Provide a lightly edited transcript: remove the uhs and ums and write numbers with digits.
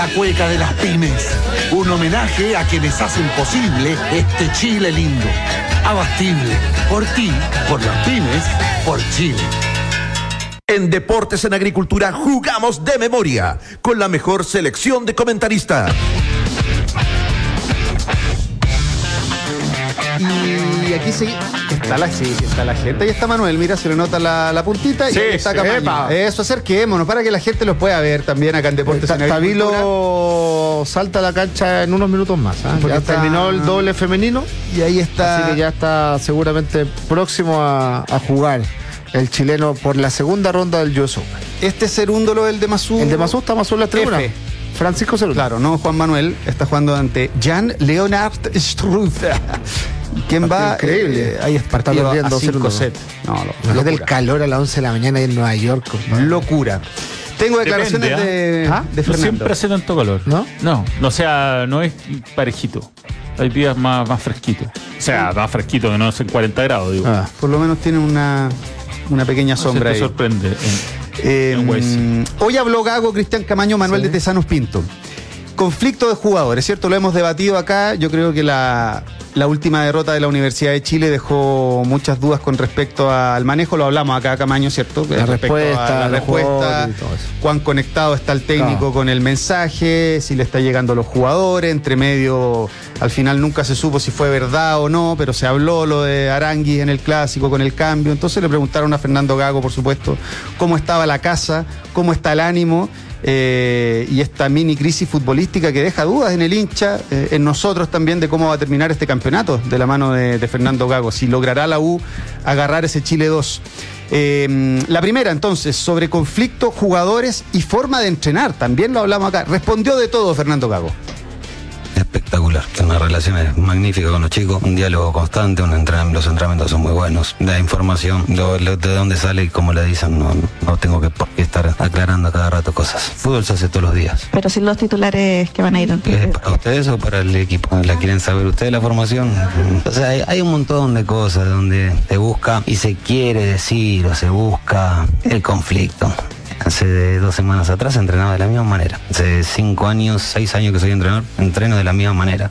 La cueca de las pymes, un homenaje a quienes hacen posible este Chile lindo. Abastible, por ti, por las pymes, por Chile. En Deportes en Agricultura jugamos de memoria, con la mejor selección de comentaristas. Y aquí sí está la gente. Ahí está Manuel, mira, se le nota la puntita y Sí, ahí está Camaño. Eso, acerquémonos para que la gente los pueda ver también acá en Deportes en Agricultura. Tabilo salta a la cancha en unos minutos más. Porque Ya terminó el doble femenino. Y ahí está. Así que ya está seguramente próximo a jugar el chileno por la segunda ronda del US Open. Este Cerúndolo, el de Masú. El de Masú está Masú en la tribuna. F. Francisco Cerúndolo. Claro, no Juan Manuel. Está jugando ante Jan Leonard Struth. ¿Quién va? Increíble. Ahí está, Está partido perdiendo a 5 Cerúndolo. sets. No, Imagínate el calor a las 11 de la mañana en Nueva York. locura. Tengo declaraciones Depende, de no Fernando. siempre hace tanto calor. ¿No? No, o sea, no es parejito. Hay días más fresquitos. O sea, más fresquito que no es en 40 grados, digo. Por lo menos tiene una pequeña sombra Se te ahí. sorprende. en Waze. Hoy habló Gago, Cristian Camaño, Manuel de Tesanos Pinto. Conflicto de jugadores, ¿cierto? Lo hemos debatido acá. Yo creo que la última derrota de la Universidad de Chile dejó muchas dudas con respecto al manejo. Lo hablamos acá, Camaño, ¿cierto? La Respecto respuesta, a la los respuesta, jugadores y todo eso. cuán conectado está el técnico Claro. con el mensaje, si le está llegando a los jugadores. Entre medio, al final nunca se supo si fue verdad o no, pero se habló lo de Aranguis en el clásico con el cambio. Entonces le preguntaron a Fernando Gago, por supuesto, cómo estaba la casa, cómo está el ánimo. Y esta mini crisis futbolística que deja dudas en el hincha, en nosotros también, de cómo va a terminar este campeonato de la mano de Fernando Gago, si logrará la U agarrar ese Chile 2. La primera, entonces, sobre conflicto, jugadores y forma de entrenar, también lo hablamos acá. Respondió de todo Fernando Gago. Espectacular, una relación magnífica con los chicos, un diálogo constante, los entrenamientos son muy buenos, la información, de dónde sale y cómo le dicen, no tengo que por qué estar aclarando a cada rato cosas. Fútbol se hace todos los días. Pero sin los titulares que van a ir. ¿Es para ustedes o para el equipo? ¿La quieren saber ustedes la formación? O sea, hay un montón de cosas donde se busca y se quiere decir o se busca el conflicto. Hace 2 semanas atrás entrenaba de la misma manera. Hace 5 años, 6 años que soy entrenador, entreno de la misma manera.